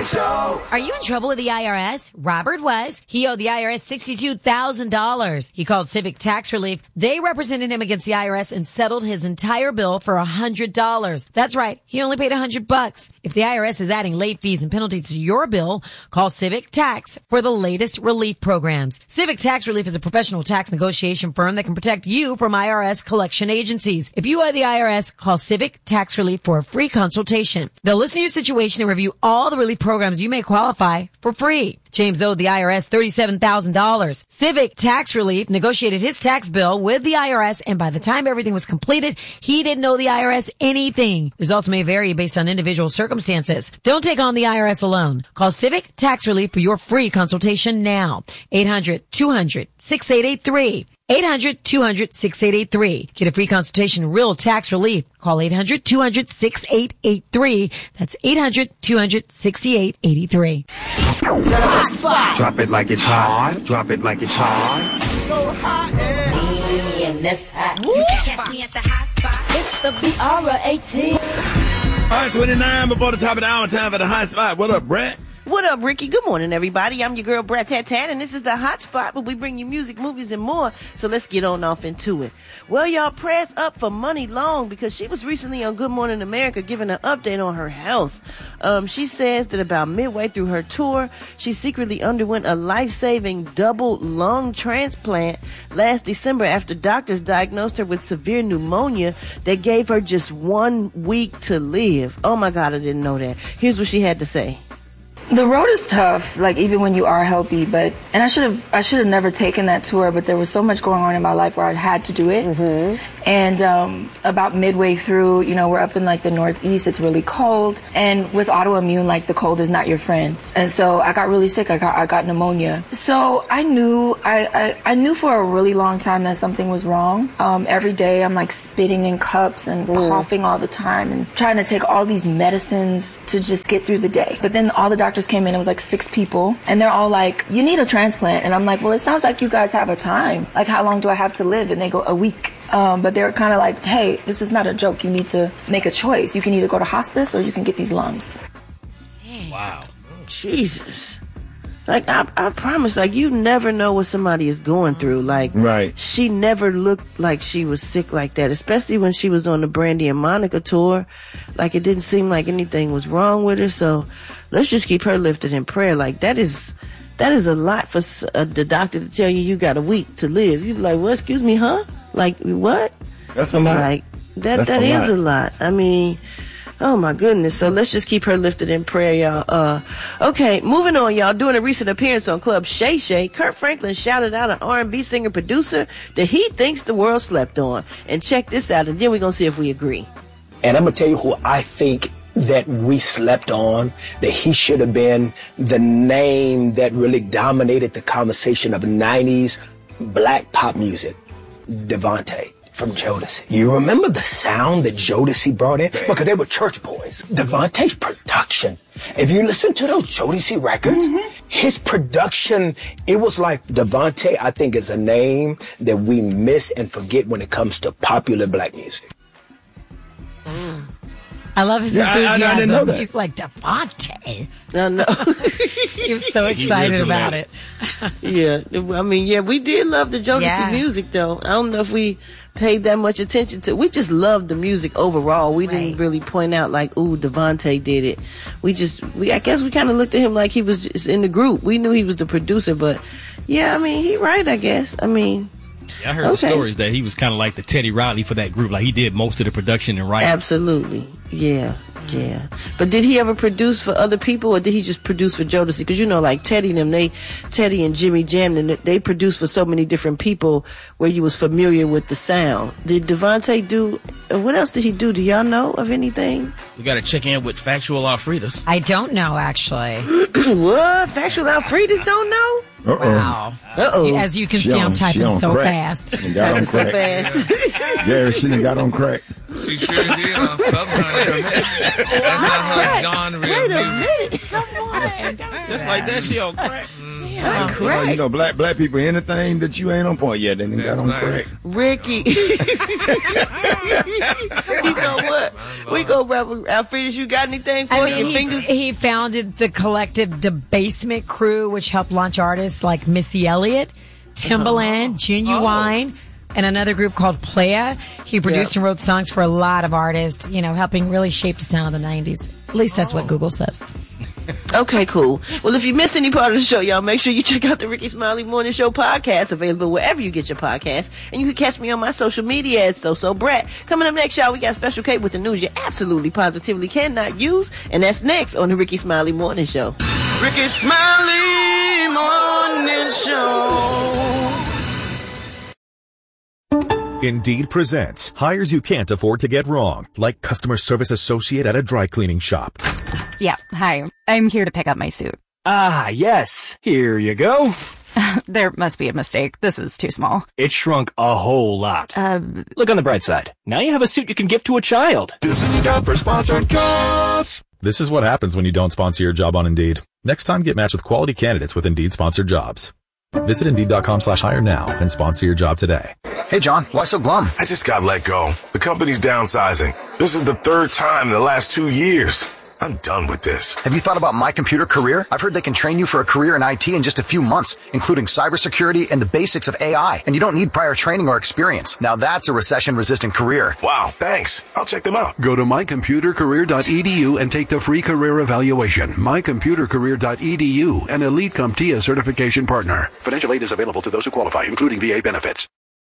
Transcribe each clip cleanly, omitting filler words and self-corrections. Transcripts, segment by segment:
Show. Are you in trouble with the IRS? Robert was. He owed the IRS $62,000. He called Civic Tax Relief. They represented him against the IRS and settled his entire bill for $100. That's right. He only paid $100. If the IRS is adding late fees and penalties to your bill, call Civic Tax for the latest relief programs. Civic Tax Relief is a professional tax negotiation firm that can protect you from IRS collection agencies. If you owe the IRS, call Civic Tax Relief for a free consultation. They'll listen to your situation and review all the relief programs you may qualify for free. James owed the IRS $37,000. Civic Tax Relief negotiated his tax bill with the IRS, and by the time everything was completed, he didn't owe the IRS anything. Results may vary based on individual circumstances. Don't take on the IRS alone. Call Civic Tax Relief for your free consultation now. 800-200-6883. 800-200-6883. Get a free consultation, real tax relief. Call 800-200-6883. That's 800-200-6883. The hot spot. Drop it like it's hot. Drop it like it's hot. So hot and this hot. You can catch me at the hot spot. It's the BR18. All right, 29 before the top of the hour. Time for the hot spot. What up, Brett? What up, Ricky? Good morning, everybody. I'm your girl, Brat Tat Tat, and this is the Hot Spot, where we bring you music, movies, and more. So let's get on off into it. Well, y'all, prayers up for Money Long, because she was recently on Good Morning America giving an update on her health. She says that about midway through her tour, she secretly underwent a life-saving double lung transplant last December after doctors diagnosed her with severe pneumonia that gave her just 1 week to live. Oh my God, I didn't know that. Here's what she had to say. The road is tough, like even when you are healthy, and I should have never taken that tour, but there was so much going on in my life where I had to do it. Mm-hmm. And about midway through, we're up in like the Northeast, it's really cold, and with autoimmune, like the cold is not your friend. And so I got really sick. I got pneumonia. So I knew for a really long time that something was wrong. Every day I'm like spitting in cups and coughing all the time and trying to take all these medicines to just get through the day. But then all the doctors came in, it was like 6 people, and they're all like, you need a transplant. And I'm like, well, it sounds like you guys have a time. Like, how long do I have to live? And they go, a week. But they're kind of like, hey, this is not a joke. You need to make a choice. You can either go to hospice or you can get these lungs. Wow. Jesus. Like, I promise, like, you never know what somebody is going through. Like, right. She never looked like she was sick like that, especially when she was on the Brandy and Monica tour. Like, it didn't seem like anything was wrong with her. So let's just keep her lifted in prayer. Like, that is a lot for the doctor to tell you got a week to live. You be like, well, excuse me, huh? Like, what? That's a lot. Like, that is a lot. I mean, oh my goodness. So let's just keep her lifted in prayer, y'all. Okay, moving on, y'all. Doing a recent appearance on Club Shay Shay, Kurt Franklin shouted out an R&B singer-producer that he thinks the world slept on. And check this out, and then we're going to see if we agree. And I'm going to tell you who I think that we slept on, that he should have been the name that really dominated the conversation of 90s black pop music. Devontae from Jodeci. You remember the sound that Jodeci brought in? Because they were church boys. Devontae's production. If you listen to those Jodeci records, his production, it was like Devontae, I think, is a name that we miss and forget when it comes to popular black music. I love his enthusiasm. I didn't know that. He's like, Devontae. No. He was so excited about it. Yeah, I mean, yeah, we did love the Jodeci music, though. I don't know if we paid that much attention to. We just loved the music overall. We didn't really point out like, ooh, Devontae did it. I guess we kind of looked at him like he was just in the group. We knew he was the producer, but yeah, I mean, he right, I guess. I mean, yeah, I heard the stories that he was kind of like the Teddy Riley for that group. Like, he did most of the production and writing. Absolutely. Yeah. But did he ever produce for other people, or did he just produce for Jodeci? Because, like Teddy and Jimmy Jam, they produced for so many different people where you was familiar with the sound. Did Devontae do, what else did he do? Do y'all know of anything? We got to check in with Factual Alfredas. I don't know, actually. What? Factual Alfredas don't know? Wow. Uh-oh. As you can see, I'm typing so fast. Typing so fast. Yeah, she done got on crack. She sure did on Southern Honey. That's not her genre of Wait a music. minute. Come on. Just like that, she on crack. Yeah, crack. You know, black people, anything that you ain't on point yet, they done got on crack. Ricky. You know what? We go, Alfredas, you got anything for your fingers? He founded the collective Debasement Crew, which helped launch artists like Missy Elliott, Timbaland, Genuine, and another group called Playa. He produced and wrote songs for a lot of artists, helping really shape the sound of the 90s. At least that's what Google says. Okay, cool. Well, if you missed any part of the show, y'all, make sure you check out the Ricky Smiley Morning Show podcast, available wherever you get your podcasts. And you can catch me on my social media at So Brat. Coming up next, y'all, we got Special K with the news you absolutely positively cannot use. And that's next on the Ricky Smiley Morning Show. Ricky Smiley Morning Show. Indeed presents hires you can't afford to get wrong, like customer service associate at a dry cleaning shop. Yeah, hi. I'm here to pick up my suit. Ah, yes. Here you go. There must be a mistake. This is too small. It shrunk a whole lot. Look on the bright side. Now you have a suit you can give to a child. This is time for sponsored jobs. This is what happens when you don't sponsor your job on Indeed. Next time, get matched with quality candidates with Indeed sponsored jobs. Visit Indeed.com/hire now and sponsor your job today. Hey, John, why so glum? I just got let go. The company's downsizing. This is the third time in the last 2 years. I'm done with this. Have you thought about My Computer Career? I've heard they can train you for a career in IT in just a few months, including cybersecurity and the basics of AI. And you don't need prior training or experience. Now that's a recession-resistant career. Wow, thanks. I'll check them out. Go to mycomputercareer.edu and take the free career evaluation. Mycomputercareer.edu, an Elite CompTIA certification partner. Financial aid is available to those who qualify, including VA benefits.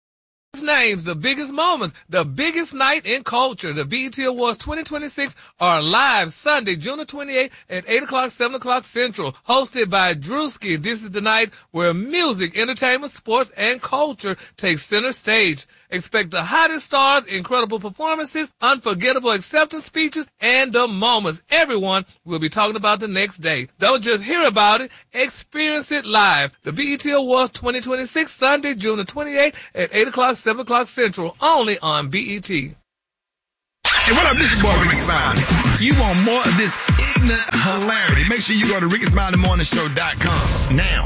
Names, the biggest moments, the biggest night in culture. The BET Awards 2026 are live Sunday, June the 28th at 8 o'clock, 7 o'clock Central, hosted by Drewski. This is the night where music, entertainment, sports, and culture take center stage. Expect the hottest stars, incredible performances, unforgettable acceptance speeches, and the moments everyone will be talking about the next day. Don't just hear about it, experience it live. The BET Awards 2026, Sunday, June the 28th at 8 o'clock, 7 o'clock Central, only on BET. Hey, what up? This is boy Ricky Smiley. You want more of this ignorant hilarity? Make sure you go to RickySmileyMorningShow.com now.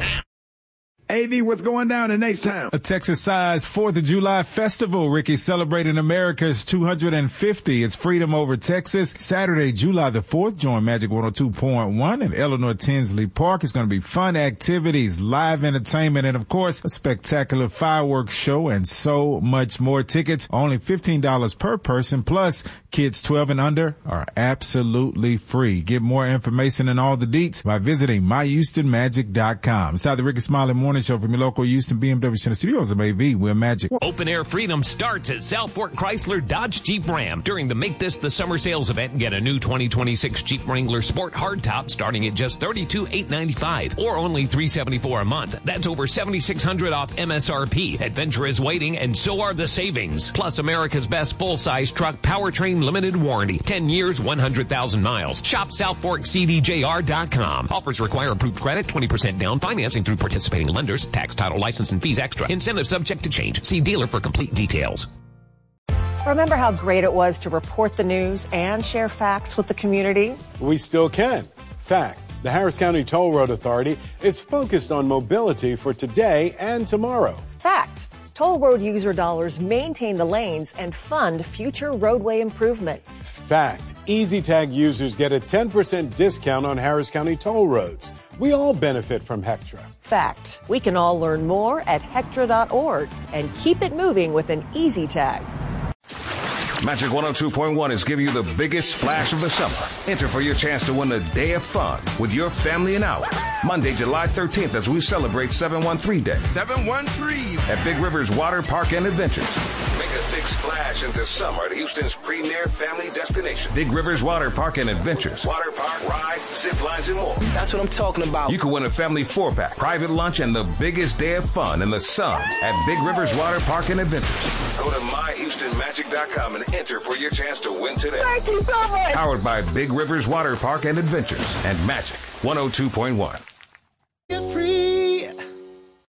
AV, what's going down in H-Town? A Texas-sized 4th of July festival. Ricky celebrating America's 250. It's Freedom Over Texas. Saturday, July the 4th. Join Magic 102.1 in Eleanor Tinsley Park. It's going to be fun activities, live entertainment, and, of course, a spectacular fireworks show and so much more. Tickets only $15 per person, plus kids 12 and under are absolutely free. Get more information and all the deets by visiting myhoustonmagic.com. Inside the Ricky Smiley Morning Show from your local Houston BMW Center Studios of AV, we're Magic. Open Air Freedom starts at Southport Chrysler Dodge Jeep Ram during the Make This the Summer Sales event and get a new 2026 Jeep Wrangler Sport Hardtop starting at just $32,895 or only $374 a month. That's over $7,600 off MSRP. Adventure is waiting and so are the savings. Plus America's best full-size truck powertrain limited warranty. 10 years, 100,000 miles. Shop SouthforkCDJR.com. Offers require approved credit, 20% down, financing through participating lenders, tax, title, license, and fees extra. Incentive subject to change. See dealer for complete details. Remember how great it was to report the news and share facts with the community? We still can. Fact, the Harris County Toll Road Authority is focused on mobility for today and tomorrow. Fact, toll road user dollars maintain the lanes and fund future roadway improvements. Fact, EasyTag users get a 10% discount on Harris County toll roads. We all benefit from Hectra. Fact, we can all learn more at Hectra.org and keep it moving with an EasyTag. Magic 102.1 is giving you the biggest splash of the summer. Enter for your chance to win a day of fun with your family and out. Monday, July 13th, as we celebrate 713 Day. 713. At Big Rivers Water Park and Adventures. Make a big splash into summer at Houston's premier family destination. Big Rivers Water Park and Adventures. Water park, rides, zip lines, and more. That's what I'm talking about. You can win a family 4-pack, private lunch, and the biggest day of fun in the sun at Big Rivers Water Park and Adventures. Go to myhoustonmagic.com and enter for your chance to win today. Thank you so much. Powered by Big Rivers Water Park and Adventures and Magic 102.1.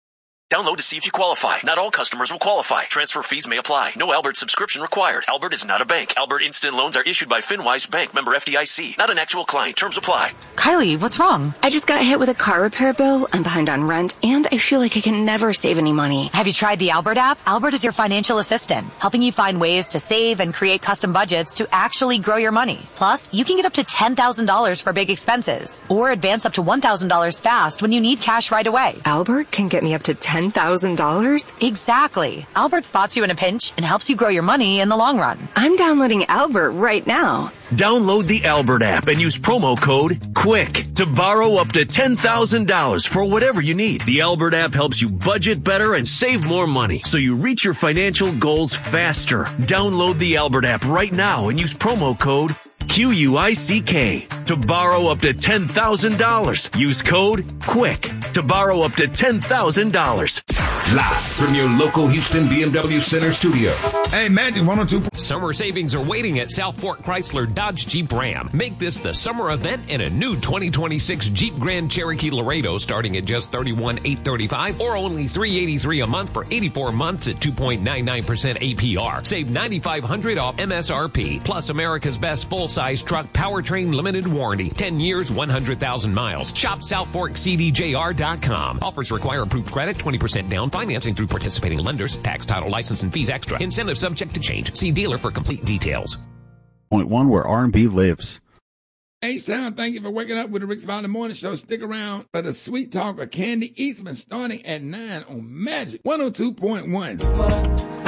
Download to see if you qualify. Not all customers will qualify. Transfer fees may apply. No Albert subscription required. Albert is not a bank. Albert Instant Loans are issued by FinWise Bank, member FDIC. Not an actual client. Terms apply. Kylie, what's wrong? I just got hit with a car repair bill. I'm behind on rent, and I feel like I can never save any money. Have you tried the Albert app? Albert is your financial assistant, helping you find ways to save and create custom budgets to actually grow your money. Plus, you can get up to $10,000 for big expenses, or advance up to $1,000 fast when you need cash right away. Albert can get me up to $10,000? Exactly. Albert spots you in a pinch and helps you grow your money in the long run. I'm downloading Albert right now. Download the Albert app and use promo code QUICK to borrow up to $10,000 for whatever you need. The Albert app helps you budget better and save more money so you reach your financial goals faster. Download the Albert app right now and use promo code QUICK to borrow up to $10,000. Use code QUICK to borrow up to $10,000. Live from your local Houston BMW Center studio. Hey, Magic 102. Summer savings are waiting at Southport Chrysler Dodge Jeep Ram. Make this the summer event in a new 2026 Jeep Grand Cherokee Laredo starting at just $31,835 or only $383 a month for 84 months at 2.99% APR. Save $9,500 off MSRP. Plus America's best full-size truck powertrain limited warranty. 10 years, 100,000 miles. Shop SouthforkCDJR.com. Offers require approved credit, 20% down, financing through participating lenders, tax, title, license, and fees extra. Incentive subject to change. See dealer for complete details. Point one, where R&B lives. H-Town, thank you for waking up with the Rick Smiley Morning Show. Stick around for the Sweet Talk of Candy Eastman starting at 9 on Magic 102.1.